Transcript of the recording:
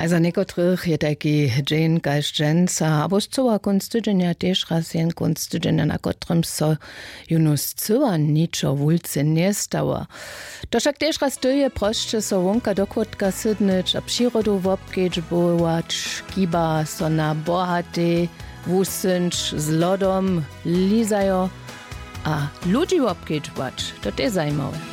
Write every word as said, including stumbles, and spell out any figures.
Also niekotrych je taki dzień gaźdżęca, albo zcoła konstydzenia też raz jen konstydzenia, na którym so junus cyła niczo wulce nie stała. To však też raz tyje proszcze so wonka do kłotka sydnyć, a przyrodu wobkieć bołać, kiba so na bohate, wusynč z lodom lizajo, a ludzi wobkieć bać, to te zajmowe.